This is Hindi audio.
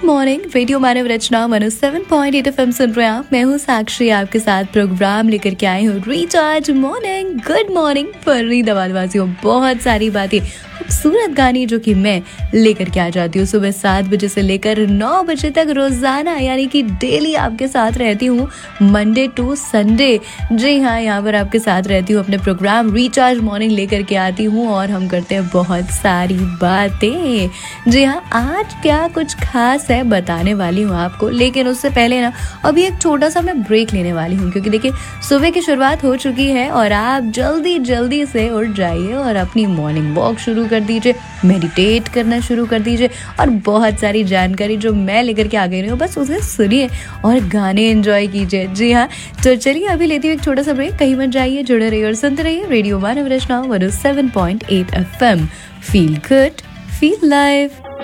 मॉर्निंग रेडियो मानव रचना 107.8 एफएम सुन रहे हैं आप। मैं हूँ साक्षी, आपके साथ प्रोग्राम लेकर के आई हूँ recharge morning. Good morning Farid आबादवासियों। बहुत सारी बातें, खूबसूरत गाने जो कि मैं लेकर के आ जाती हूँ सुबह 7 बजे से लेकर 9 बजे तक रोजाना, यानी कि डेली आपके साथ रहती हूँ मंडे टू संडे। जी हाँ, यहाँ पर आपके साथ रहती हूँ, अपने प्रोग्राम रिचार्ज मॉर्निंग लेकर के आती हूँ और हम करते हैं बहुत सारी बातें। जी हाँ, आज क्या कुछ खास है बताने वाली हूँ आपको, लेकिन उससे पहले ना अभी एक छोटा सा मैं ब्रेक लेने वाली हूँ, क्योंकि देखिए सुबह की शुरुआत हो चुकी है और आप जल्दी जल्दी से उठ जाइए और अपनी मॉर्निंग वॉक शुरू कर दीजिए, मेडिटेट करना शुरू कर दीजिए और बहुत सारी जानकारी जो मैं लेकर के आ गई हूँ बस उसे सुनिए और गाने एंजॉय कीजिए। जी हाँ, तो चलिए अभी लेती हूँ एक छोटा सा ब्रेक। कहीं मत जाइए, जुड़े रहिए और सुनते रहिए रेडियो मानव रचना 107.8 FM। Feel good, feel live.